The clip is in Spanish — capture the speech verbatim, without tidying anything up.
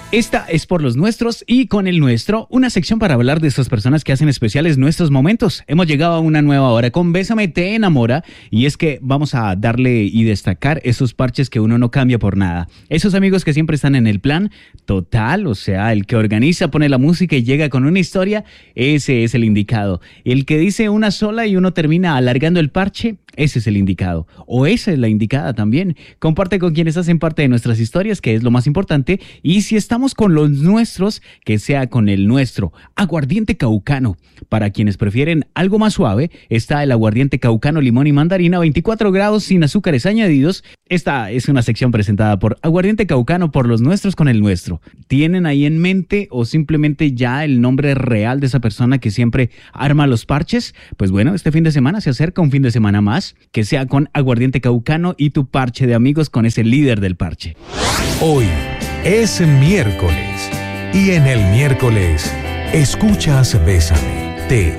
Esta es por los nuestros y con el nuestro, una sección para hablar de esas personas que hacen especiales nuestros momentos. Hemos llegado a una nueva hora con Bésame te enamora y es que vamos a darle y destacar esos parches que uno no cambia por nada. Esos amigos que siempre están en el plan total, o sea, el que organiza, pone la música y llega con una historia, ese es el indicado. El que dice una sola y uno termina alargando el parche, ese es el indicado. O esa es la indicada también. Comparte con quienes hacen parte de nuestras historias, que es lo más importante. Y si estamos con los nuestros, que sea con el nuestro. Aguardiente caucano. Para quienes prefieren algo más suave, está el aguardiente caucano, limón y mandarina, veinticuatro grados sin azúcares añadidos. Esta es una sección presentada por Aguardiente Caucano, por los nuestros con el nuestro. ¿Tienen ahí en mente o simplemente ya el nombre real de esa persona que siempre arma los parches? Pues bueno, este fin de semana se acerca un fin de semana más, que sea con Aguardiente Caucano y tu parche de amigos con ese líder del parche. Hoy es miércoles y en el miércoles escuchas Bésame, te